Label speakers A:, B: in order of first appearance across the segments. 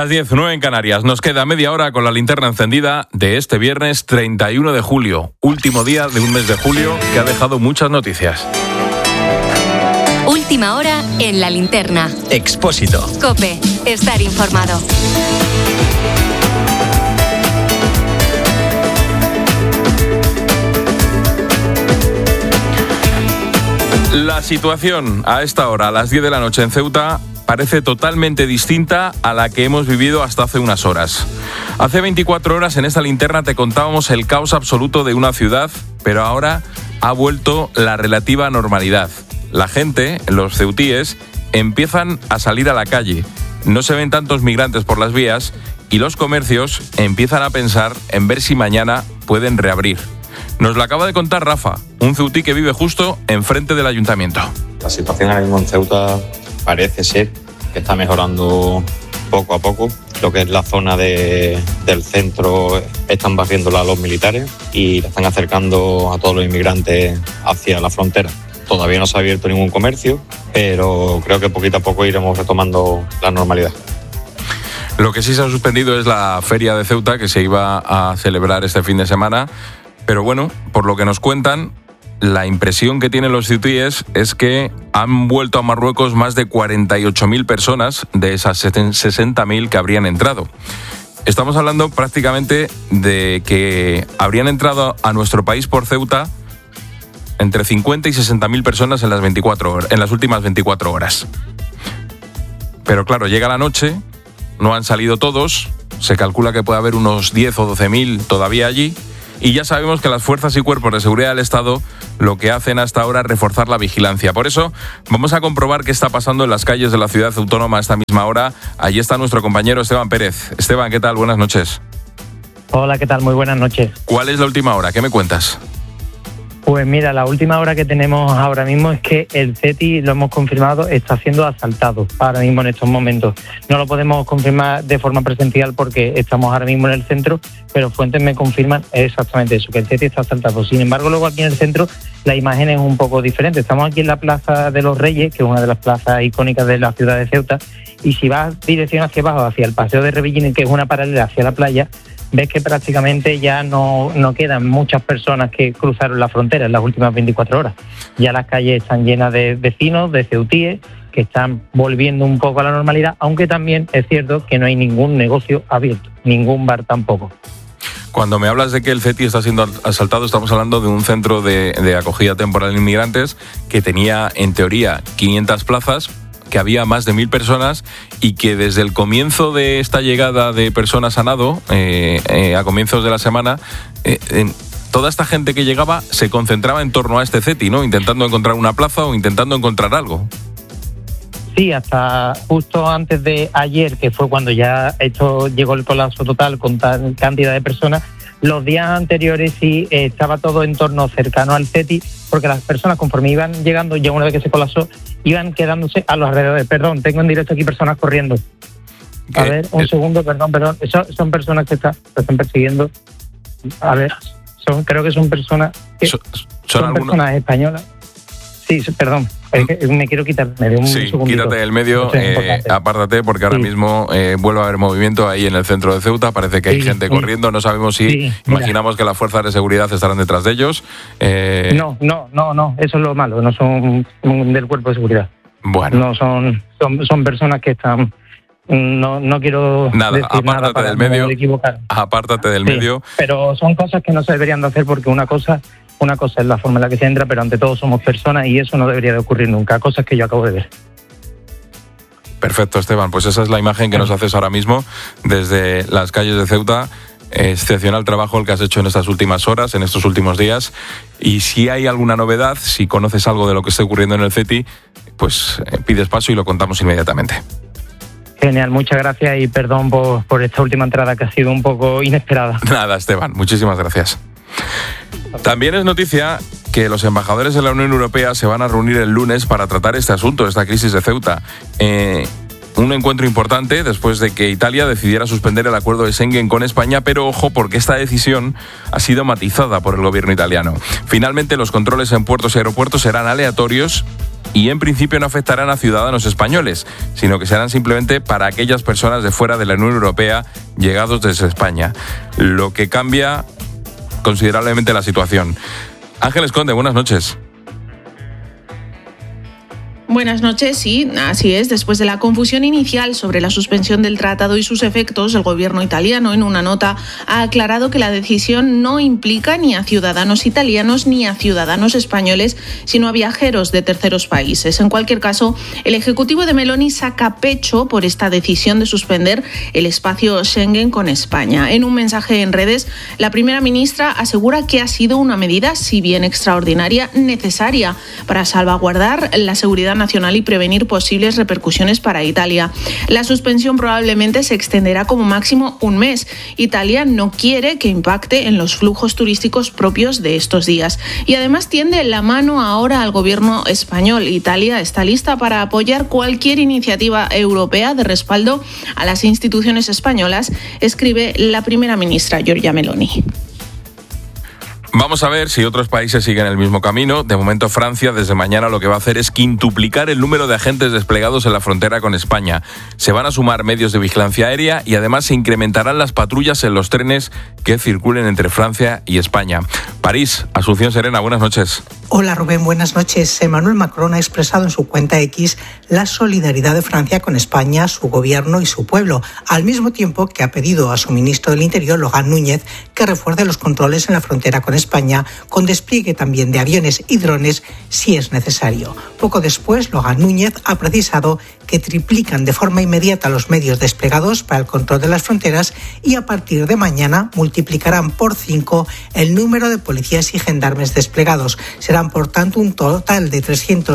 A: Las 10:09 en Canarias. Nos queda media hora con la linterna encendida de este viernes 31 de julio, último día de un mes de julio que ha dejado muchas noticias.
B: Última hora en la linterna.
C: Expósito.
B: COPE. Estar informado.
A: La situación a esta hora, a las 10 de la noche en Ceuta, parece totalmente distinta a la que hemos vivido hasta hace unas horas. Hace 24 horas en esta linterna te contábamos el caos absoluto de una ciudad, pero ahora ha vuelto la relativa normalidad. La gente, los ceutíes, empiezan a salir a la calle. No se ven tantos migrantes por las vías y los comercios empiezan a pensar en ver si mañana pueden reabrir. Nos lo acaba de contar Rafa, un ceutí que vive justo enfrente del ayuntamiento.
D: La situación ahora mismo en Ceuta parece ser que está mejorando poco a poco. Lo que es la zona del centro están barriéndola a los militares y la están acercando a todos los inmigrantes hacia la frontera. Todavía no se ha abierto ningún comercio, pero creo que poquito a poco iremos retomando la normalidad.
A: Lo que sí se ha suspendido es la feria de Ceuta, que se iba a celebrar este fin de semana. Pero bueno, por lo que nos cuentan, la impresión que tienen los ceutíes es que han vuelto a Marruecos más de 48.000 personas de esas 60.000 que habrían entrado. Estamos hablando prácticamente de que habrían entrado a nuestro país por Ceuta entre 50 y 60.000 personas en las últimas 24 horas. Pero claro, llega la noche, no han salido todos, se calcula que puede haber unos 10 o 12.000 todavía allí. Y ya sabemos que las fuerzas y cuerpos de seguridad del Estado lo que hacen hasta ahora es reforzar la vigilancia. Por eso vamos a comprobar qué está pasando en las calles de la ciudad autónoma a esta misma hora. Allí está nuestro compañero Esteban Pérez. Esteban, ¿qué tal? Buenas noches.
E: Hola, ¿qué tal? Muy buenas noches.
A: ¿Cuál es la última hora? ¿Qué me cuentas?
E: Pues mira, la última hora que tenemos ahora mismo es que el CETI, lo hemos confirmado, está siendo asaltado ahora mismo en estos momentos. No lo podemos confirmar de forma presencial porque estamos ahora mismo en el centro, pero fuentes me confirman exactamente eso, que el CETI está asaltado. Sin embargo, luego aquí en el centro la imagen es un poco diferente. Estamos aquí en la Plaza de los Reyes, que es una de las plazas icónicas de la ciudad de Ceuta, y si vas dirección hacia abajo, hacia el Paseo de Rebellín, que es una paralela hacia la playa, ves que prácticamente ya no quedan muchas personas que cruzaron la frontera en las últimas 24 horas. Ya las calles están llenas de vecinos, de ceutíes, que están volviendo un poco a la normalidad, aunque también es cierto que no hay ningún negocio abierto, ningún bar tampoco.
A: Cuando me hablas de que el CETI está siendo asaltado, estamos hablando de un centro de acogida temporal de inmigrantes que tenía, en teoría, 500 plazas, que había más de 1.000 personas y que desde el comienzo de esta llegada de personas a nado, a comienzos de la semana, toda esta gente que llegaba se concentraba en torno a este CETI, ¿no? Intentando encontrar una plaza o intentando encontrar algo.
E: Sí, hasta justo antes de ayer, que fue cuando ya esto llegó el colapso total con tal cantidad de personas, los días anteriores sí estaba todo en torno cercano al CETI, porque las personas, conforme iban llegando, ya una vez que se colapsó, iban quedándose a los alrededores. Perdón, tengo en directo aquí personas corriendo. A ver, un segundo, perdón. Son personas que están persiguiendo. A ver, creo que son personas que son personas españolas. Sí, perdón. Me quiero quitarme de un segundito.
A: Quítate del medio, apártate, porque ahora mismo vuelve a haber movimiento ahí en el centro de Ceuta. Parece que hay gente corriendo, no sabemos si imaginamos que las fuerzas de seguridad estarán detrás de ellos.
E: No, eso es lo malo, no son del cuerpo de seguridad.
A: Bueno.
E: No son personas que están... No quiero decir nada para no equivocar.
A: Apártate del medio.
E: Pero son cosas que no se deberían de hacer, porque una cosa es la forma en la que se entra, pero ante todo somos personas y eso no debería de ocurrir nunca, cosas que yo acabo de ver.
A: Perfecto, Esteban, pues esa es la imagen que nos haces ahora mismo desde las calles de Ceuta. Excepcional trabajo el que has hecho en estas últimas horas, en estos últimos días, y si hay alguna novedad, si conoces algo de lo que esté ocurriendo en el CETI, pues pides paso y lo contamos inmediatamente.
E: Genial, muchas gracias y perdón por esta última entrada que ha sido un poco inesperada.
A: Nada, Esteban, muchísimas gracias. También es noticia que los embajadores de la Unión Europea se van a reunir el lunes para tratar este asunto, esta crisis de Ceuta. Un encuentro importante después de que Italia decidiera suspender el acuerdo de Schengen con España, pero ojo, porque esta decisión ha sido matizada por el gobierno italiano. Finalmente, los controles en puertos y aeropuertos serán aleatorios y en principio no afectarán a ciudadanos españoles, sino que serán simplemente para aquellas personas de fuera de la Unión Europea llegados desde España, lo que cambia considerablemente la situación. Ángeles Conde, buenas noches.
C: Buenas noches, sí, así es. Después de la confusión inicial sobre la suspensión del tratado y sus efectos, el gobierno italiano en una nota ha aclarado que la decisión no implica ni a ciudadanos italianos ni a ciudadanos españoles, sino a viajeros de terceros países. En cualquier caso, el ejecutivo de Meloni saca pecho por esta decisión de suspender el espacio Schengen con España. En un mensaje en redes, la primera ministra asegura que ha sido una medida, si bien extraordinaria, necesaria para salvaguardar la seguridad nacional y prevenir posibles repercusiones para Italia. La suspensión probablemente se extenderá como máximo un mes. Italia no quiere que impacte en los flujos turísticos propios de estos días. Y además tiende la mano ahora al gobierno español. Italia está lista para apoyar cualquier iniciativa europea de respaldo a las instituciones españolas, escribe la primera ministra Giorgia Meloni.
A: Vamos a ver si otros países siguen el mismo camino. De momento, Francia desde mañana lo que va a hacer es quintuplicar el número de agentes desplegados en la frontera con España. Se van a sumar medios de vigilancia aérea y además se incrementarán las patrullas en los trenes que circulen entre Francia y España. París, Asunción Serena, buenas noches.
F: Hola Rubén, buenas noches. Emmanuel Macron ha expresado en su cuenta X la solidaridad de Francia con España, su gobierno y su pueblo, al mismo tiempo que ha pedido a su ministro del Interior, Laurent Núñez, que refuerce los controles en la frontera con España, con despliegue también de aviones y drones si es necesario. Poco después, Laurent Núñez ha precisado que triplican de forma inmediata los medios desplegados para el control de las fronteras y a partir de mañana multiplicarán por 5 el número de policías y gendarmes desplegados. Serán, por tanto, un total de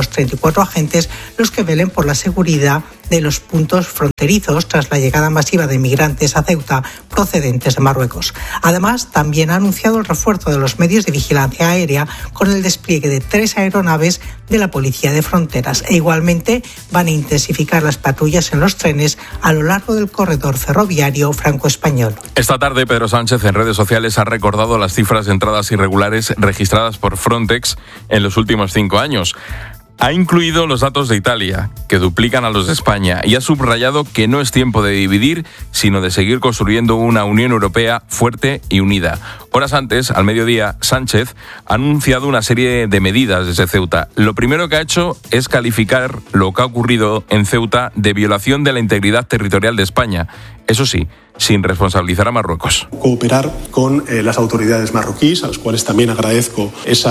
F: 334 agentes los que velen por la seguridad de los puntos fronterizos tras la llegada masiva de migrantes a Ceuta procedentes de Marruecos. Además, también ha anunciado el refuerzo de los medios de vigilancia aérea con el despliegue de 3 aeronaves de la Policía de Fronteras e igualmente van a intensificar las patrullas en los trenes a lo largo del corredor ferroviario franco-español.
A: Esta tarde, Pedro Sánchez en redes sociales ha recordado las cifras de entradas irregulares registradas por Frontex en los últimos 5 años. Ha incluido los datos de Italia, que duplican a los de España, y ha subrayado que no es tiempo de dividir, sino de seguir construyendo una Unión Europea fuerte y unida. Horas antes, al mediodía, Sánchez ha anunciado una serie de medidas desde Ceuta. Lo primero que ha hecho es calificar lo que ha ocurrido en Ceuta de violación de la integridad territorial de España. Eso sí, sin responsabilizar a Marruecos.
G: Cooperar con las autoridades marroquíes, a las cuales también agradezco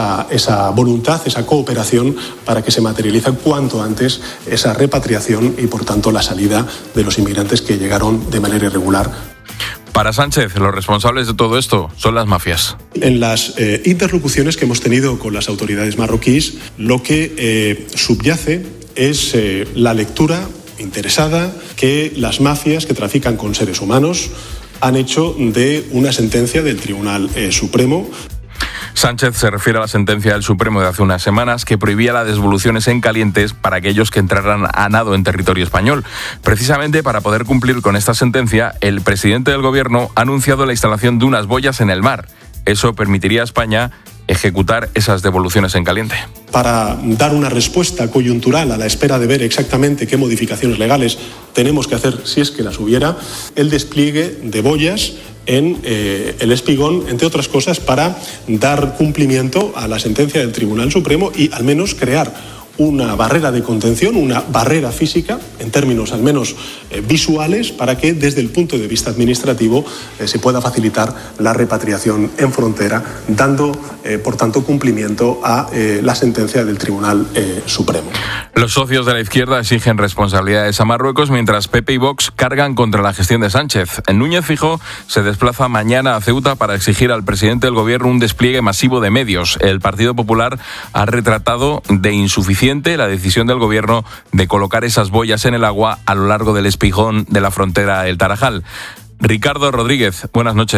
G: esa voluntad, esa cooperación para que se materialice cuanto antes esa repatriación y, por tanto, la salida de los inmigrantes que llegaron de manera irregular.
A: Para Sánchez, los responsables de todo esto son las mafias.
G: En las interlocuciones que hemos tenido con las autoridades marroquíes, lo que subyace es la lectura interesada que las mafias que trafican con seres humanos han hecho de una sentencia del Tribunal Supremo.
A: Sánchez se refiere a la sentencia del Supremo de hace unas semanas que prohibía las devoluciones en calientes para aquellos que entraran a nado en territorio español. Precisamente para poder cumplir con esta sentencia, el presidente del Gobierno ha anunciado la instalación de unas boyas en el mar. Eso permitiría a España ejecutar esas devoluciones en caliente.
G: Para dar una respuesta coyuntural a la espera de ver exactamente qué modificaciones legales tenemos que hacer, si es que las hubiera, el despliegue de boyas en el Espigón, entre otras cosas, para dar cumplimiento a la sentencia del Tribunal Supremo y al menos crear una barrera de contención, una barrera física, en términos al menos visuales, para que desde el punto de vista administrativo se pueda facilitar la repatriación en frontera, dando, por tanto, cumplimiento a la sentencia del Tribunal Supremo.
A: Los socios de la izquierda exigen responsabilidades a Marruecos, mientras PP y Vox cargan contra la gestión de Sánchez. Núñez Feijóo se desplaza mañana a Ceuta para exigir al presidente del Gobierno un despliegue masivo de medios. El Partido Popular ha retratado de insuficiente la decisión del Gobierno de colocar esas boyas en el agua a lo largo del espigón de la frontera del Tarajal. Ricardo Rodríguez, buenas noches.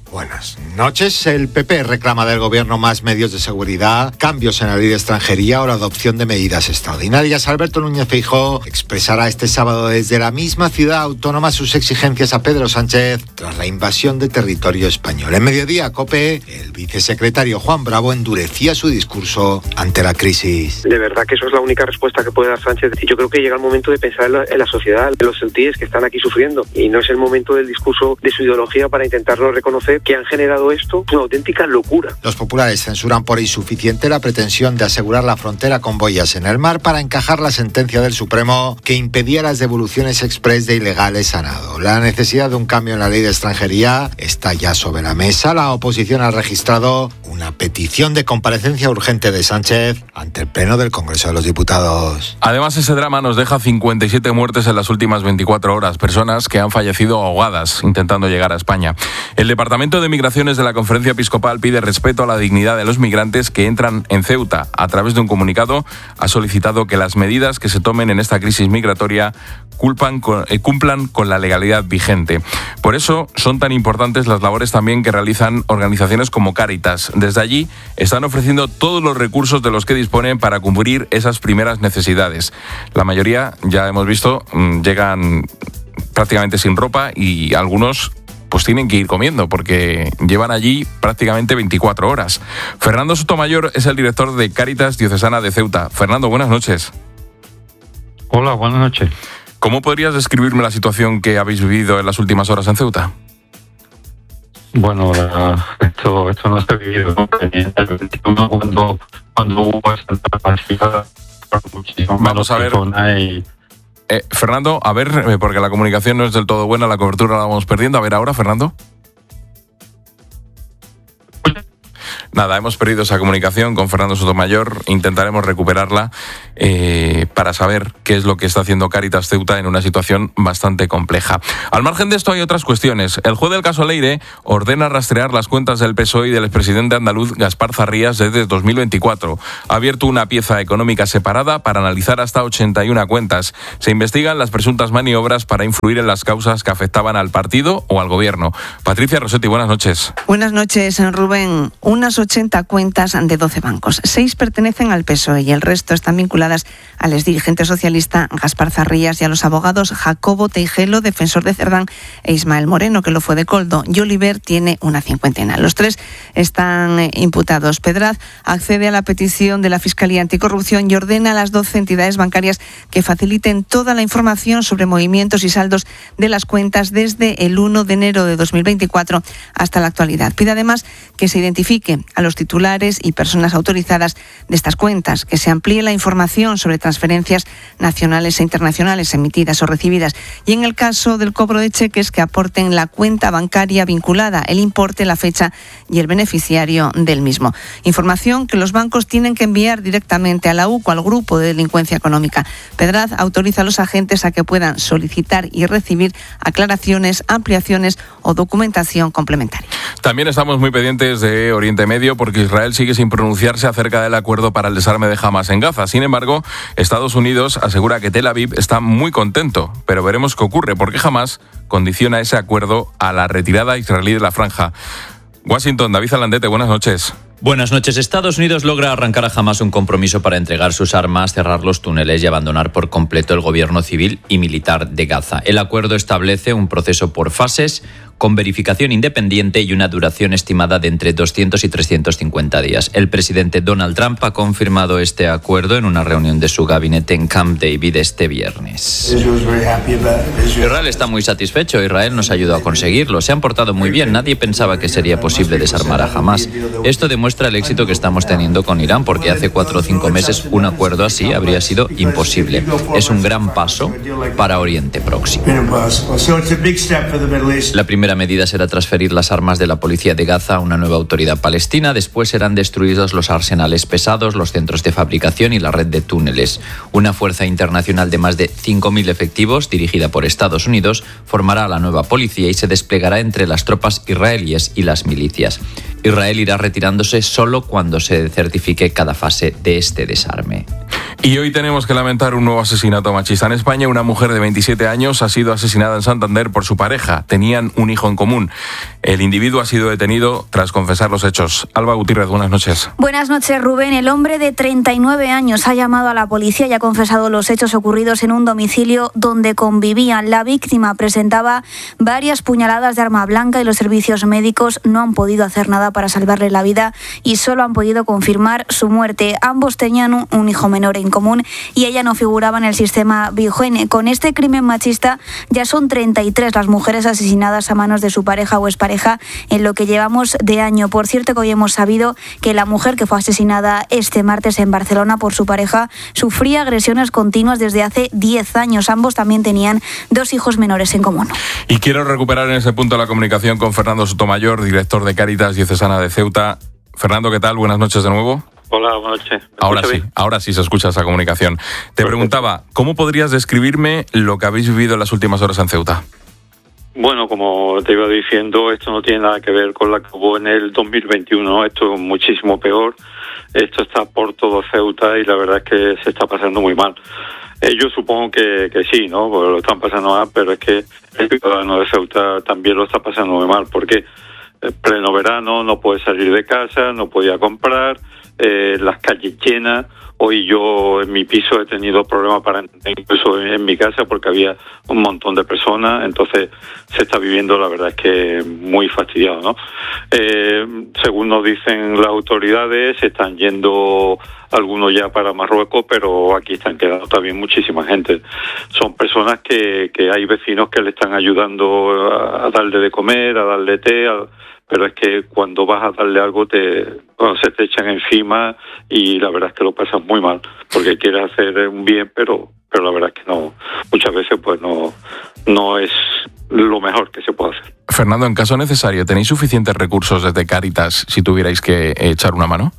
H: Buenas noches. El PP reclama del gobierno más medios de seguridad, cambios en la ley de extranjería o la adopción de medidas extraordinarias. Alberto Núñez Feijóo expresará este sábado desde la misma ciudad autónoma sus exigencias a Pedro Sánchez tras la invasión de territorio español. En Mediodía COPE, el vicesecretario Juan Bravo endurecía su discurso ante la crisis.
I: De verdad que eso es la única respuesta que puede dar Sánchez. Yo creo que llega el momento de pensar en la sociedad, en los sentíes que están aquí sufriendo, y no es el momento del discurso de su ideología para intentarlo reconocer que han generado esto una auténtica locura.
H: Los populares censuran por insuficiente la pretensión de asegurar la frontera con boyas en el mar para encajar la sentencia del Supremo que impedía las devoluciones exprés de ilegales a nado. La necesidad de un cambio en la ley de extranjería está ya sobre la mesa. La oposición ha registrado una petición de comparecencia urgente de Sánchez ante el Pleno del Congreso de los Diputados.
A: Además, ese drama nos deja 57 muertes en las últimas 24 horas, personas que han fallecido ahogadas intentando llegar a España. El Departamento de Migraciones de la Conferencia Episcopal pide respeto a la dignidad de los migrantes que entran en Ceuta. A través de un comunicado ha solicitado que las medidas que se tomen en esta crisis migratoria cumplan con la legalidad vigente. Por eso son tan importantes las labores también que realizan organizaciones como Cáritas. Desde allí están ofreciendo todos los recursos de los que disponen para cubrir esas primeras necesidades. La mayoría, ya hemos visto, llegan prácticamente sin ropa y algunos pues tienen que ir comiendo porque llevan allí prácticamente 24 horas. Fernando Sotomayor es el director de Cáritas Diocesana de Ceuta. Fernando, buenas noches.
J: Hola, buenas noches.
A: ¿Cómo podrías describirme la situación que habéis vivido en las últimas horas en Ceuta?
J: Bueno, esto no se ha vivido cuando hubo esta partida.
A: Vamos a ver. Fernando, a ver, porque la comunicación no es del todo buena, la cobertura la vamos perdiendo. A ver ahora, Fernando. Nada, hemos perdido esa comunicación con Fernando Sotomayor. Intentaremos recuperarla para saber qué es lo que está haciendo Cáritas Ceuta en una situación bastante compleja. Al margen de esto hay otras cuestiones. El juez del caso Leire ordena rastrear las cuentas del PSOE y del expresidente andaluz Gaspar Zarrías desde 2024. Ha abierto una pieza económica separada para analizar hasta 81 cuentas. Se investigan las presuntas maniobras para influir en las causas que afectaban al partido o al gobierno. Patricia Rossetti, buenas noches.
K: Buenas noches, Rubén. Unas 80 cuentas de 12 bancos. 6 pertenecen al PSOE y el resto están vinculadas al exdirigente socialista Gaspar Zarrías y a los abogados Jacobo Teijelo, defensor de Cerdán, e Ismael Moreno, que lo fue de Coldo, y Oliver tiene una cincuentena. Los 3 están imputados. Pedraz accede a la petición de la Fiscalía Anticorrupción y ordena a las 12 entidades bancarias que faciliten toda la información sobre movimientos y saldos de las cuentas desde el 1 de enero de 2024 hasta la actualidad. Pide además que se identifique a los titulares y personas autorizadas de estas cuentas, que se amplíe la información sobre transferencias nacionales e internacionales emitidas o recibidas y, en el caso del cobro de cheques, que aporten la cuenta bancaria vinculada, el importe, la fecha y el beneficiario del mismo. Información que los bancos tienen que enviar directamente a la UCO, al Grupo de Delincuencia Económica. Pedraz autoriza a los agentes a que puedan solicitar y recibir aclaraciones, ampliaciones o documentación complementaria.
A: También estamos muy pendientes de Oriente Medio porque Israel sigue sin pronunciarse acerca del acuerdo para el desarme de Hamas en Gaza. Sin embargo, Estados Unidos asegura que Tel Aviv está muy contento, pero veremos qué ocurre porque Hamas condiciona ese acuerdo a la retirada israelí de la franja. Washington, David Alandete, buenas noches.
L: Buenas noches. Estados Unidos logra arrancar a Hamas un compromiso para entregar sus armas, cerrar los túneles y abandonar por completo el gobierno civil y militar de Gaza. El acuerdo establece un proceso por fases, con verificación independiente y una duración estimada de entre 200 y 350 días. El presidente Donald Trump ha confirmado este acuerdo en una reunión de su gabinete en Camp David este viernes. Israel está muy satisfecho. Israel nos ayudó a conseguirlo. Se han portado muy bien. Nadie pensaba que sería posible desarmar a Hamas. Esto demuestra el éxito que estamos teniendo con Irán, porque hace 4 o 5 meses un acuerdo así habría sido imposible. Es un gran paso para Oriente Próximo. La primera medida será transferir las armas de la policía de Gaza a una nueva autoridad palestina. Después serán destruidos los arsenales pesados, los centros de fabricación y la red de túneles. Una fuerza internacional de más de 5.000 efectivos, dirigida por Estados Unidos, formará la nueva policía y se desplegará entre las tropas israelíes y las milicias. Israel irá retirándose solo cuando se certifique cada fase de este desarme.
A: Y hoy tenemos que lamentar un nuevo asesinato machista en España. Una mujer de 27 años ha sido asesinada en Santander por su pareja. Tenían un hijo en común. El individuo ha sido detenido tras confesar los hechos. Alba Gutiérrez, buenas noches.
M: Buenas noches, Rubén. El hombre de 39 años ha llamado a la policía y ha confesado los hechos ocurridos en un domicilio donde convivían. La víctima presentaba varias puñaladas de arma blanca y los servicios médicos no han podido hacer nada para salvarle la vida y solo han podido confirmar su muerte. Ambos tenían un hijo menor en común y ella no figuraba en el sistema Biogen. Con este crimen machista ya son 33 las mujeres asesinadas a manos de su pareja o expareja en lo que llevamos de año. Por cierto, que hoy hemos sabido que la mujer que fue asesinada este martes en Barcelona por su pareja sufría agresiones continuas desde hace 10 años. Ambos también tenían 2 hijos menores en común.
A: Y quiero recuperar en ese punto la comunicación con Fernando Sotomayor, director de Cáritas Diocesana de Ceuta. Fernando, ¿qué tal? Buenas noches de nuevo.
J: Hola, buenas noches.
A: Ahora sí se escucha esa comunicación. Te preguntaba, ¿cómo podrías describirme lo que habéis vivido en las últimas horas en Ceuta?
J: Bueno, como te iba diciendo, esto no tiene nada que ver con la que hubo en el 2021, ¿no? Esto es muchísimo peor. Esto está por todo Ceuta y la verdad es que se está pasando muy mal. Yo supongo que sí, ¿no? Porque lo están pasando mal, pero es que el ciudadano de Ceuta también lo está pasando muy mal, porque pleno verano no puede salir de casa, no podía comprar, las calles llenas. Hoy yo en mi piso he tenido problemas para entrar incluso en mi casa porque había un montón de personas, entonces se está viviendo, la verdad es que muy fastidiado, ¿no? Según nos dicen las autoridades, se están yendo algunos ya para Marruecos, pero aquí están quedando también muchísima gente. Son personas que hay vecinos que le están ayudando a darle de comer, a darle té, pero es que cuando vas a darle algo se te echan encima y la verdad es que lo pasas muy mal, porque quieres hacer un bien, pero la verdad es que no, muchas veces pues no es lo mejor que se puede hacer.
A: Fernando, en caso necesario, ¿tenéis suficientes recursos desde Cáritas si tuvierais que echar una mano?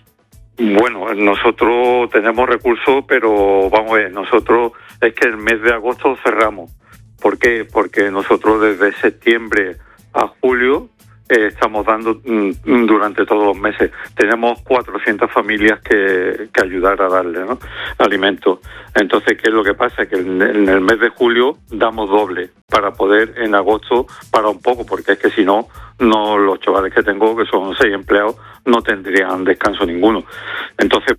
J: Bueno, nosotros tenemos recursos, pero vamos a ver, nosotros es que el mes de agosto cerramos. ¿Por qué? Porque nosotros desde septiembre a julio estamos dando durante todos los meses. Tenemos 400 familias que ayudar a darle, ¿no?, alimentos. Entonces, ¿qué es lo que pasa? Que en el mes de julio damos doble para poder en agosto parar un poco, porque es que si no, los chavales que tengo, que son 6 empleados, no tendrían descanso ninguno. Entonces,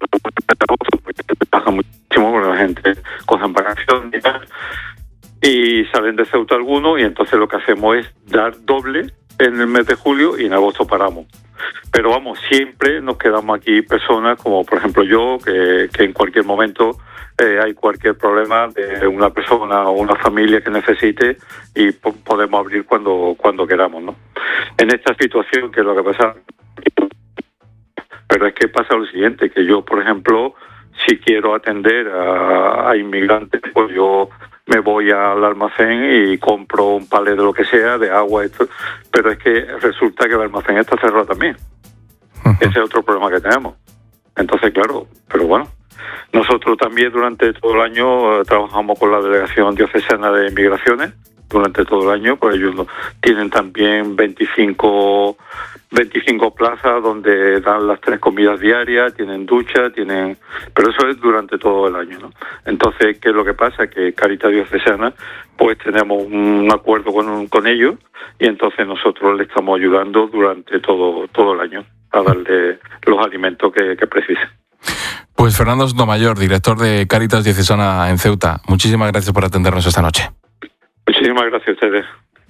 J: baja muchísimo porque la gente cogen vacaciones y salen de Ceuta algunos, y entonces lo que hacemos es dar doble en el mes de julio y en agosto paramos. Pero vamos, siempre nos quedamos aquí personas como por ejemplo yo, que en cualquier momento hay cualquier problema de una persona o una familia que necesite y podemos abrir cuando queramos, ¿no? En esta situación, que es lo que pasa, pero es que pasa lo siguiente, que yo por ejemplo, si quiero atender a inmigrantes, pues yo me voy al almacén y compro un palet de lo que sea, de agua, esto, pero es que resulta que el almacén está cerrado también. Ese es otro problema que tenemos. Entonces, claro, pero bueno, nosotros también durante todo el año trabajamos con la Delegación Diocesana de Migraciones, durante todo el año, pues ellos tienen también 25 plazas donde dan las 3 comidas diarias, tienen ducha, pero eso es durante todo el año, ¿no? Entonces, ¿qué es lo que pasa? Que Cáritas Diocesana, pues tenemos un acuerdo con ellos y entonces nosotros le estamos ayudando durante todo el año a darle los alimentos que precisen.
A: Pues Fernando Sotomayor, director de Cáritas Diocesana en Ceuta, muchísimas gracias por atendernos esta noche.
J: Muchísimas gracias a ustedes.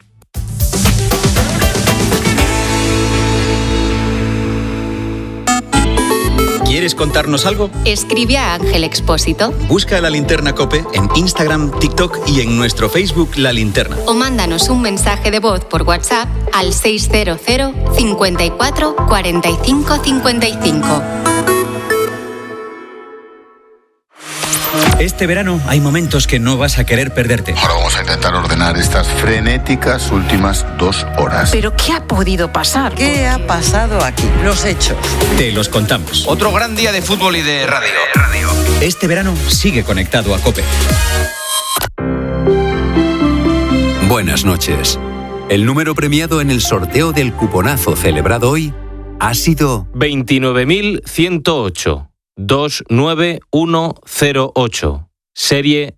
N: ¿Quieres contarnos algo?
B: Escribe a Ángel Expósito.
N: Busca La Linterna COPE en Instagram, TikTok y en nuestro Facebook La Linterna.
B: O mándanos un mensaje de voz por WhatsApp al 600 54 45 55.
N: Este verano hay momentos que no vas a querer perderte.
O: Ahora vamos a intentar ordenar estas frenéticas últimas 2 horas.
P: ¿Pero qué ha podido pasar? ¿Qué ha pasado aquí? Los hechos.
N: Te los contamos.
Q: Otro gran día de fútbol y de radio.
N: Este verano sigue conectado a COPE.
R: Buenas noches. El número premiado en el sorteo del cuponazo celebrado hoy ha sido
S: 29.108. 29108, serie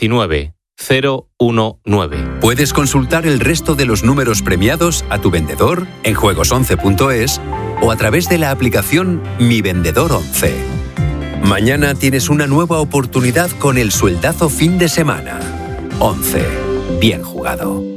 S: 19019.
R: Puedes consultar el resto de los números premiados a tu vendedor en juegos11.es o a través de la aplicación Mi Vendedor 11. Mañana tienes una nueva oportunidad con el sueldazo fin de semana. 11. Bien jugado.